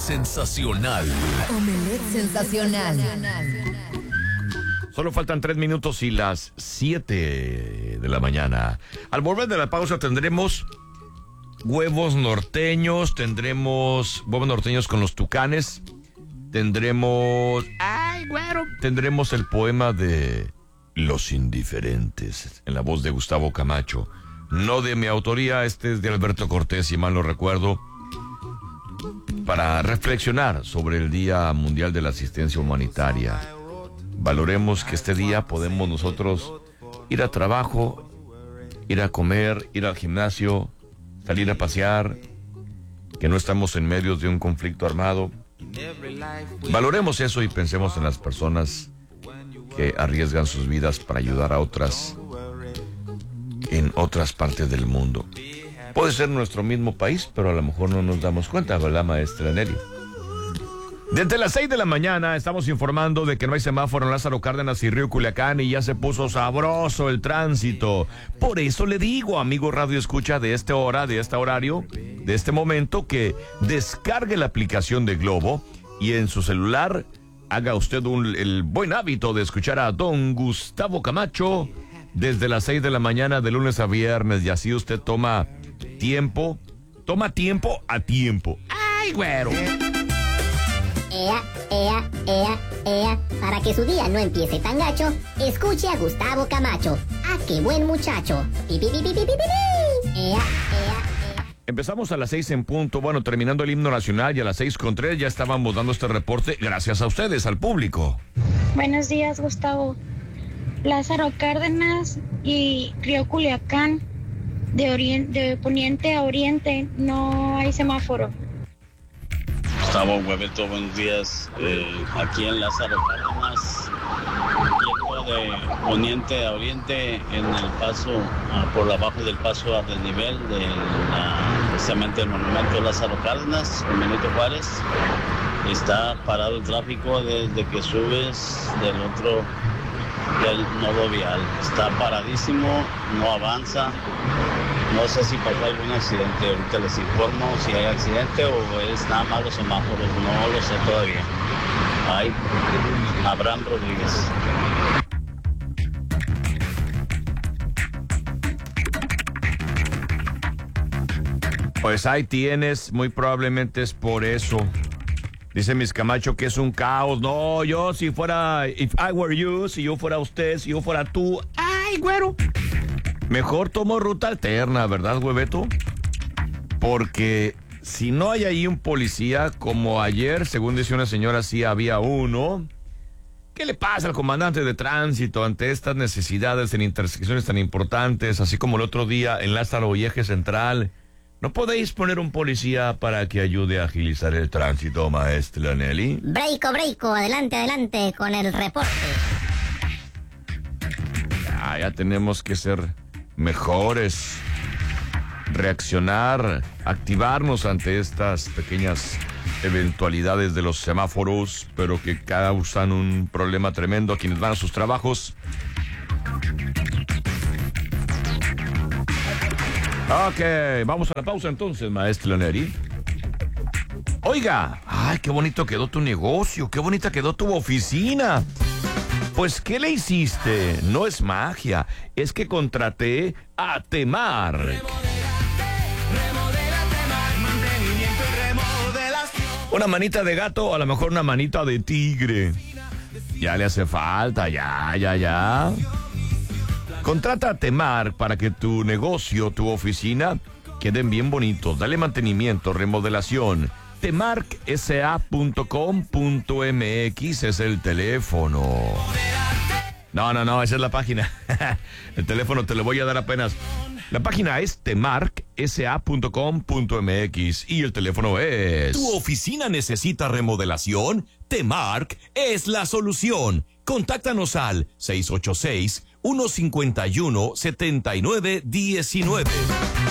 sensacional. Omelette sensacional. Solo faltan 3 minutos y las 7 de la mañana. Al volver de la pausa tendremos huevos norteños, tendremos huevos norteños con los tucanes, tendremos el poema de Los Indiferentes, en la voz de Gustavo Camacho. No de mi autoría, este es de Alberto Cortés, si mal no recuerdo, para reflexionar sobre el Día Mundial de la Asistencia Humanitaria. Valoremos que este día podemos nosotros ir a trabajo, ir a comer, ir al gimnasio, salir a pasear, que no estamos en medio de un conflicto armado. Valoremos eso y pensemos en las personas que arriesgan sus vidas para ayudar a otras en otras partes del mundo. Puede ser nuestro mismo país, pero a lo mejor no nos damos cuenta, ¿verdad, maestra Nelly? Desde las 6 de la mañana estamos informando de que no hay semáforo en Lázaro Cárdenas y Río Culiacán y ya se puso sabroso el tránsito. Por eso le digo, amigo Radio Escucha de esta hora, de este horario, de este momento, que descargue la aplicación de Globo y en su celular haga usted el buen hábito de escuchar a don Gustavo Camacho desde las 6 de la mañana de lunes a viernes, y así usted toma tiempo a tiempo. ¡Ay, güero! Para que su día no empiece tan gacho, escuche a Gustavo Camacho. ¡Ah, qué buen muchacho! Empezamos a las 6 en punto, bueno, terminando el himno nacional, y a las 6:03 ya estábamos dando este reporte gracias a ustedes, al público. Buenos días, Gustavo. Lázaro Cárdenas y Río Culiacán, de poniente a oriente, no hay semáforo. Gustavo, Hueveto, buenos días. Aquí en Lázaro Cárdenas, yendo de poniente a oriente en el paso, por abajo del paso a desnivel precisamente el monumento Lázaro Cárdenas, en Benito Juárez. Está parado el tráfico desde que subes del nodo vial. Está paradísimo, no avanza. No sé si pasó algún accidente, ahorita les informo si hay accidente o es nada más los semáforos, no lo sé todavía. Ay, Abraham Rodríguez. Pues ahí tienes, muy probablemente es por eso. Dice Miss Camacho que es un caos. No, yo si fuera, if I were you, si yo fuera usted, si yo fuera tú, ay, güero, mejor tomo ruta alterna, ¿verdad, Hueveto? Porque si no hay ahí un policía, como ayer, según dice una señora, sí había uno. ¿Qué le pasa al comandante de tránsito ante estas necesidades en intersecciones tan importantes, así como el otro día en Lázaro y Eje Central? ¿No podéis poner un policía para que ayude a agilizar el tránsito, maestra Nelly? Breiko, adelante con el reporte. Ya tenemos que ser mejores, reaccionar, activarnos ante estas pequeñas eventualidades de los semáforos, pero que causan un problema tremendo a quienes van a sus trabajos. Ok, vamos a la pausa entonces, maestra Neri. Oiga, ay, qué bonito quedó tu negocio, qué bonita quedó tu oficina. Pues, ¿qué le hiciste? No es magia, es que contraté a Temark. Una manita de gato, a lo mejor una manita de tigre. Ya le hace falta, ya. Contrata a Temark para que tu negocio, tu oficina, queden bien bonitos. Dale mantenimiento, remodelación. temarksa.com.mx es el teléfono. No, esa es la página. El teléfono te lo voy a dar apenas. La página es temarksa.com.mx y el teléfono es... ¿Tu oficina necesita remodelación? Temark es la solución. Contáctanos al 686-151-7919.